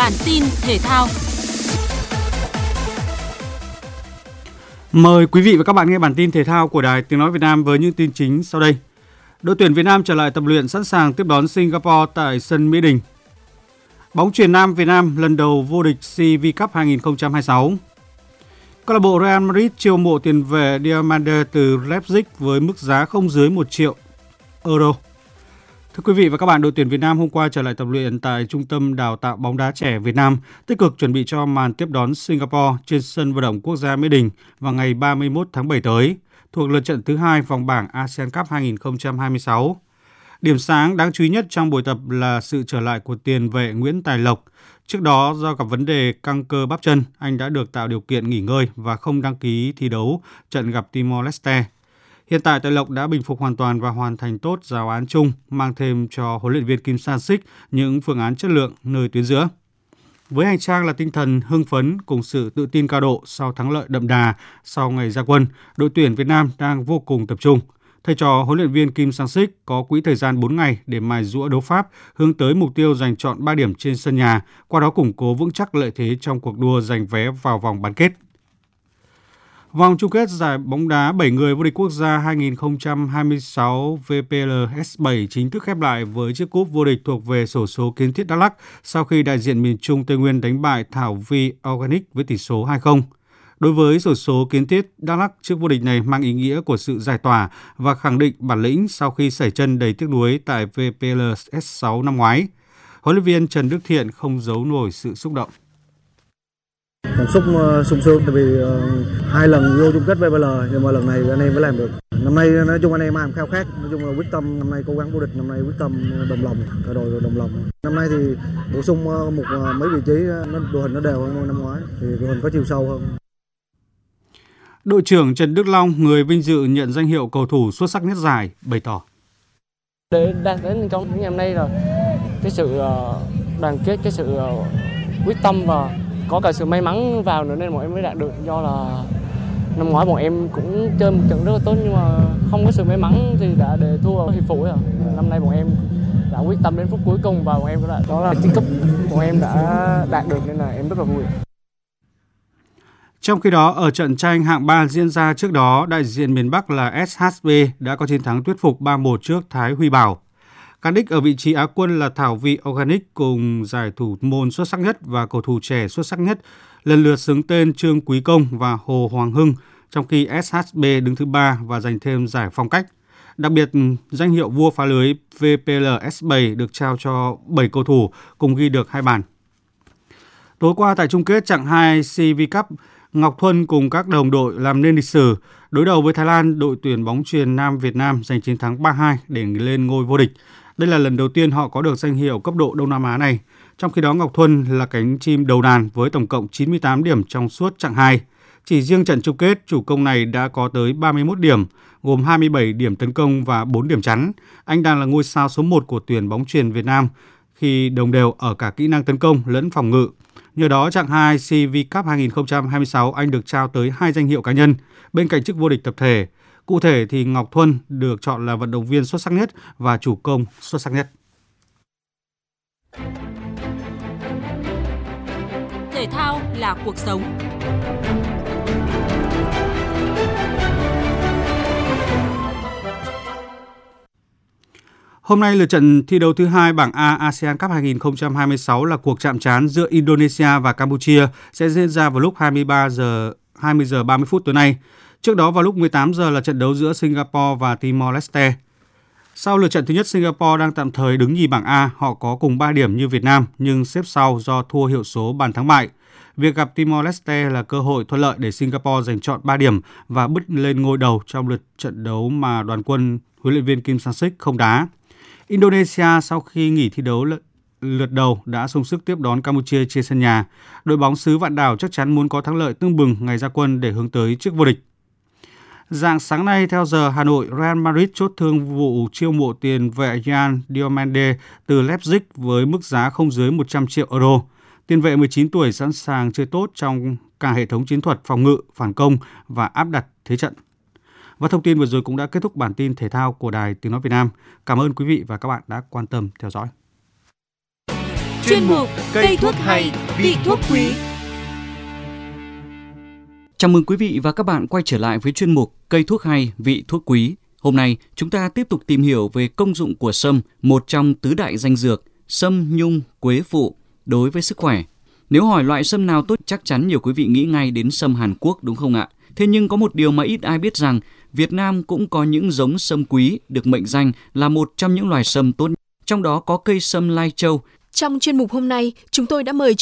Bản tin thể thao. Mời quý vị và các bạn nghe bản tin thể thao của Đài Tiếng nói Việt Nam với những tin chính sau đây. Đội tuyển Việt Nam trở lại tập luyện sẵn sàng tiếp đón Singapore tại sân Mỹ Đình. Bóng chuyền nam Việt Nam lần đầu vô địch CV Cup 2026. Câu lạc bộ Real Madrid chiêu mộ tiền vệ Diomande từ Leipzig với mức giá không dưới 1 triệu euro. Thưa quý vị và các bạn, đội tuyển Việt Nam hôm qua trở lại tập luyện tại Trung tâm Đào tạo bóng đá trẻ Việt Nam, tích cực chuẩn bị cho màn tiếp đón Singapore trên sân vận động quốc gia Mỹ Đình vào ngày 31 tháng 7 tới, thuộc lượt trận thứ 2 vòng bảng ASEAN Cup 2026. Điểm sáng đáng chú ý nhất trong buổi tập là sự trở lại của tiền vệ Nguyễn Tài Lộc. Trước đó, do gặp vấn đề căng cơ bắp chân, anh đã được tạo điều kiện nghỉ ngơi và không đăng ký thi đấu trận gặp Timor-Leste. Hiện tại Tài Lộc đã bình phục hoàn toàn và hoàn thành tốt giáo án chung, mang thêm cho huấn luyện viên Kim Sang-sik những phương án chất lượng nơi tuyến giữa. Với hành trang là tinh thần hưng phấn cùng sự tự tin cao độ sau thắng lợi đậm đà sau ngày ra quân, đội tuyển Việt Nam đang vô cùng tập trung. Thầy trò huấn luyện viên Kim Sang-sik có quỹ thời gian 4 ngày để mài giũa đấu pháp, hướng tới mục tiêu giành trọn 3 điểm trên sân nhà, qua đó củng cố vững chắc lợi thế trong cuộc đua giành vé vào vòng bán kết. Vòng chung kết giải bóng đá 7 người vô địch quốc gia 2026 VPL S7 chính thức khép lại với chiếc cúp vô địch thuộc về xổ số Kiến Thiết Đắk Lắk sau khi đại diện miền Trung Tây Nguyên đánh bại Thảo Vi Organic với tỷ số 2-0. Đối với xổ số Kiến Thiết Đắk Lắk, chiếc vô địch này mang ý nghĩa của sự giải tỏa và khẳng định bản lĩnh sau khi sẩy chân đầy tiếc nuối tại VPL S6 năm ngoái. Huấn luyện viên Trần Đức Thiện không giấu nổi sự xúc động. Cảm xúc sung sướng tại vì 2 lần vô chung kết VPL nhưng mà lần này anh em mới làm được. Năm nay nói chung anh em ai cũng khao khát, nói chung là quyết tâm năm nay cố gắng vô địch, năm nay quyết tâm đồng lòng, cả đội đồng lòng. Năm nay thì bổ sung mấy vị trí, đội hình nó đều hơn năm ngoái thì đội hình có chiều sâu hơn. Đội trưởng Trần Đức Long, người vinh dự nhận danh hiệu cầu thủ xuất sắc nhất giải, bày tỏ. Để đạt đến trong những ngày hôm nay là cái sự đoàn kết, cái sự quyết tâm và có cả sự may mắn vào nữa nên bọn em mới đạt được, do là năm ngoái bọn em cũng chơi một trận rất là tốt nhưng mà không có sự may mắn thì đã để thua hiệp phụ rồi. Năm nay bọn em đã quyết tâm đến phút cuối cùng và bọn em đó là chiếc cúp bọn em đã đạt được nên là em rất là vui. Trong khi đó, ở trận tranh hạng 3 diễn ra trước đó, đại diện miền Bắc là SHB đã có chiến thắng thuyết phục 3-1 trước Thái Huy Bảo. Cán đích ở vị trí Á quân là Thảo Vi Organic cùng giải thủ môn xuất sắc nhất và cầu thủ trẻ xuất sắc nhất lần lượt xướng tên Trương Quý Công và Hồ Hoàng Hưng, trong khi SHB đứng thứ 3 và giành thêm giải phong cách. Đặc biệt, danh hiệu vua phá lưới VPL S7 được trao cho 7 cầu thủ cùng ghi được 2 bàn. Tối qua tại chung kết chặng 2 CV Cup, Ngọc Thuân cùng các đồng đội làm nên lịch sử. Đối đầu với Thái Lan, đội tuyển bóng chuyền nam Việt Nam giành chiến thắng 3-2 để lên ngôi vô địch. Đây là lần đầu tiên họ có được danh hiệu cấp độ Đông Nam Á này. Trong khi đó, Ngọc Thuân là cánh chim đầu đàn với tổng cộng 98 điểm trong suốt chặng 2. Chỉ riêng trận chung kết, chủ công này đã có tới 31 điểm, gồm 27 điểm tấn công và 4 điểm chắn. Anh đang là ngôi sao số 1 của tuyển bóng chuyền Việt Nam khi đồng đều ở cả kỹ năng tấn công lẫn phòng ngự. Nhờ đó, chặng 2 CV Cup 2026 anh được trao tới 2 danh hiệu cá nhân bên cạnh chức vô địch tập thể. Cụ thể thì Ngọc Thuân được chọn là vận động viên xuất sắc nhất và chủ công xuất sắc nhất. Thể thao là cuộc sống. Hôm nay lượt trận thi đấu thứ 2 bảng A ASEAN Cup 2026 là cuộc chạm trán giữa Indonesia và Campuchia sẽ diễn ra vào lúc 20 giờ 30 phút tối nay. Trước đó vào lúc 18 giờ là trận đấu giữa Singapore và Timor-Leste. Sau lượt trận thứ nhất, Singapore đang tạm thời đứng nhì bảng A, họ có cùng 3 điểm như Việt Nam nhưng xếp sau do thua hiệu số bàn thắng bại. Việc gặp Timor-Leste là cơ hội thuận lợi để Singapore giành trọn 3 điểm và bứt lên ngôi đầu trong lượt trận đấu mà đoàn quân huấn luyện viên Kim Sang-sik không đá. Indonesia sau khi nghỉ thi đấu lượt đầu đã xung sức tiếp đón Campuchia trên sân nhà. Đội bóng xứ Vạn Đảo chắc chắn muốn có thắng lợi tưng bừng ngày ra quân để hướng tới chức vô địch. Rạng sáng nay theo giờ Hà Nội, Real Madrid chốt thương vụ chiêu mộ tiền vệ Jan Diomande từ Leipzig với mức giá không dưới 100 triệu euro. Tiền vệ 19 tuổi sẵn sàng chơi tốt trong cả hệ thống chiến thuật, phòng ngự, phản công và áp đặt thế trận. Và thông tin vừa rồi cũng đã kết thúc bản tin thể thao của Đài Tiếng nói Việt Nam. Cảm ơn quý vị và các bạn đã quan tâm theo dõi. Chuyên mục Cây thuốc hay, vị thuốc quý. Chào mừng quý vị và các bạn quay trở lại với chuyên mục Cây thuốc hay, vị thuốc quý. Hôm nay, chúng ta tiếp tục tìm hiểu về công dụng của sâm, một trong tứ đại danh dược, sâm, nhung, quế phụ, đối với sức khỏe. Nếu hỏi loại sâm nào tốt, chắc chắn nhiều quý vị nghĩ ngay đến sâm Hàn Quốc, đúng không ạ? Thế nhưng có một điều mà ít ai biết rằng, Việt Nam cũng có những giống sâm quý được mệnh danh là một trong những loài sâm tốt nhất. Trong đó có cây sâm Lai Châu. Trong chuyên mục hôm nay, chúng tôi đã mời